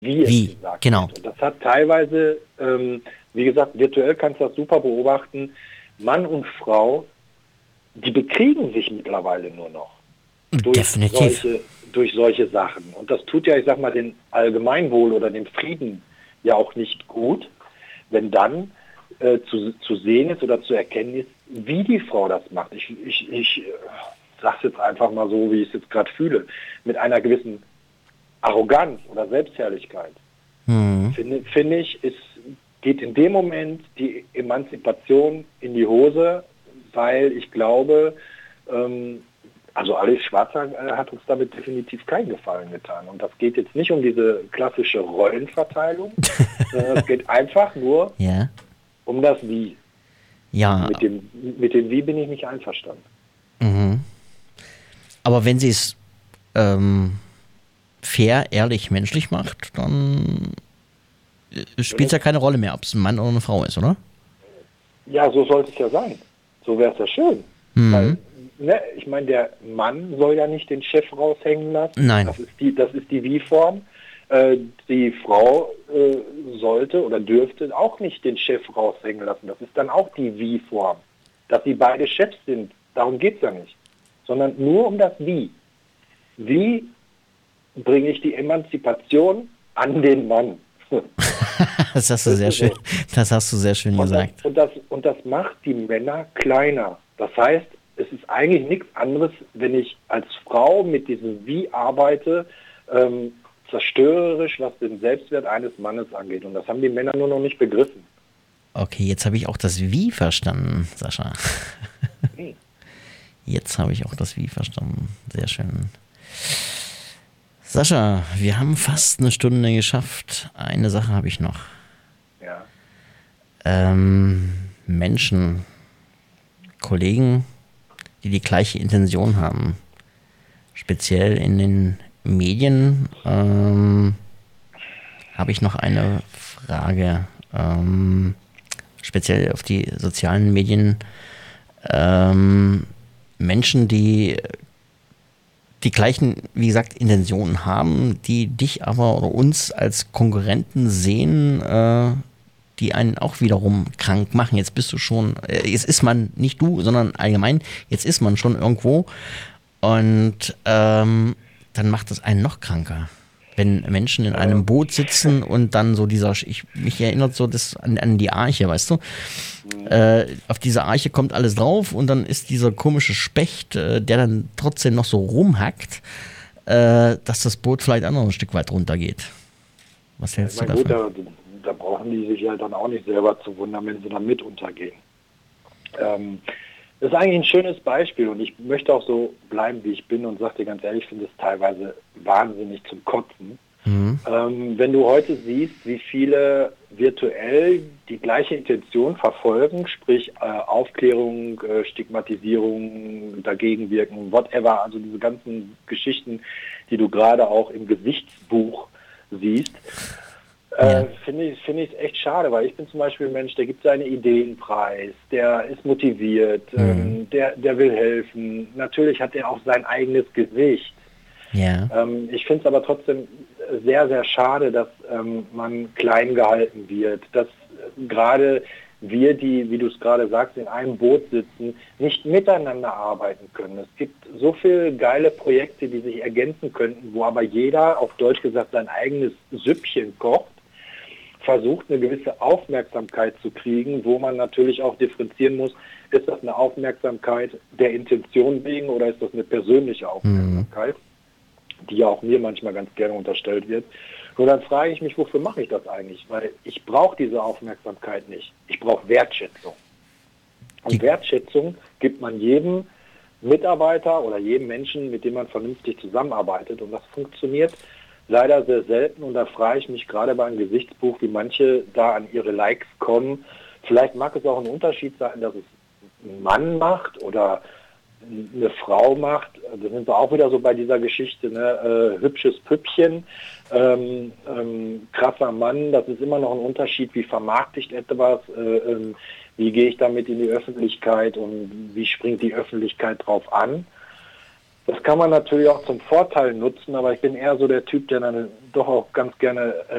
wie es Wie, gesagt genau. wird. Und das hat teilweise, wie gesagt, virtuell kannst du das super beobachten, Mann und Frau, die bekriegen sich mittlerweile nur noch Definitiv. durch solche Sachen. Und das tut ja, ich sag mal, den Allgemeinwohl oder dem Frieden ja auch nicht gut, wenn dann zu sehen ist oder zu erkennen ist, wie die Frau das macht. Ich sage es jetzt einfach mal so, wie ich es jetzt gerade fühle, mit einer gewissen Arroganz oder Selbstherrlichkeit. Mhm. Finde ich, es geht in dem Moment die Emanzipation in die Hose, weil ich glaube, also Alice Schwarzer hat uns damit definitiv keinen Gefallen getan. Und das geht jetzt nicht um diese klassische Rollenverteilung, sondern es geht einfach nur Ja. um das Wie. Ja, Mit dem Wie bin ich nicht einverstanden. aber wenn sie es fair, ehrlich, menschlich macht, dann spielt es ja keine Rolle mehr, ob es ein Mann oder eine Frau ist, oder? Ja, so sollte es ja sein. So wäre es ja schön. Weil, ne, ich meine, der Mann soll ja nicht den Chef raushängen lassen. Nein. Das ist die Wie-Form. Die Frau sollte oder dürfte auch nicht den Chef raushängen lassen. Das ist dann auch die Wie-Form. Dass sie beide Chefs sind, darum geht es ja nicht. Sondern nur um das Wie. Wie bringe ich die Emanzipation an den Mann? Das hast du sehr schön, das hast du sehr schön gesagt. Und das macht die Männer kleiner. Das heißt, es ist eigentlich nichts anderes, wenn ich als Frau mit diesem Wie arbeite, zerstörerisch, was den Selbstwert eines Mannes angeht. Und das haben die Männer nur noch nicht begriffen. Okay, jetzt habe ich auch das Wie verstanden, Sascha. Jetzt habe ich auch das Wie verstanden. Sehr schön. Sascha, wir haben fast eine Stunde geschafft. Eine Sache habe ich noch. Ja. Menschen, Kollegen, die gleiche Intention haben. Speziell in den Medien habe ich noch eine Frage. Speziell auf die sozialen Medien. Menschen, die gleichen, wie gesagt, Intentionen haben, die dich aber oder uns als Konkurrenten sehen, die einen auch wiederum krank machen. Jetzt bist du schon, jetzt ist man, nicht du, sondern allgemein, jetzt ist man schon irgendwo und dann macht es einen noch kranker. Wenn Menschen in einem Boot sitzen und dann so mich erinnert so das an die Arche, weißt du? Auf diese Arche kommt alles drauf und dann ist dieser komische Specht, der dann trotzdem noch so rumhackt, dass das Boot vielleicht auch noch ein Stück weit runtergeht. Was hältst du davon? Gut, da brauchen die sich ja dann auch nicht selber zu wundern, wenn sie dann mit untergehen. Das ist eigentlich ein schönes Beispiel und ich möchte auch so bleiben, wie ich bin und sage dir ganz ehrlich, ich finde es teilweise wahnsinnig zum Kotzen. Wenn du heute siehst, wie viele virtuell die gleiche Intention verfolgen, sprich Aufklärung, Stigmatisierung, dagegenwirken, whatever, also diese ganzen Geschichten, die du gerade auch im Gesichtsbuch siehst, finde ich es echt schade, weil ich bin zum Beispiel ein Mensch, der gibt seine Ideen preis, der ist motiviert, der will helfen. Natürlich hat er auch sein eigenes Gesicht. Ja. Ich finde es aber trotzdem sehr, sehr schade, dass man klein gehalten wird, dass gerade wir, die, wie du es gerade sagst, in einem Boot sitzen, nicht miteinander arbeiten können. Es gibt so viele geile Projekte, die sich ergänzen könnten, wo aber jeder, auf Deutsch gesagt, sein eigenes Süppchen kocht, versucht, eine gewisse Aufmerksamkeit zu kriegen, wo man natürlich auch differenzieren muss, ist das eine Aufmerksamkeit der Intention wegen oder ist das eine persönliche Aufmerksamkeit, die ja auch mir manchmal ganz gerne unterstellt wird. Nur dann frage ich mich, wofür mache ich das eigentlich? Weil ich brauche diese Aufmerksamkeit nicht. Ich brauche Wertschätzung. Und Wertschätzung gibt man jedem Mitarbeiter oder jedem Menschen, mit dem man vernünftig zusammenarbeitet. Und das funktioniert leider sehr selten. Und da frage ich mich gerade beim Gesichtsbuch, wie manche da an ihre Likes kommen. Vielleicht mag es auch ein Unterschied sein, dass es ein Mann macht oder eine Frau macht. Da sind wir auch wieder so bei dieser Geschichte, ne? Hübsches Püppchen, krasser Mann, das ist immer noch ein Unterschied, wie vermarkte ich etwas, wie gehe ich damit in die Öffentlichkeit und wie springt die Öffentlichkeit drauf an. Das kann man natürlich auch zum Vorteil nutzen, aber ich bin eher so der Typ, der dann doch auch ganz gerne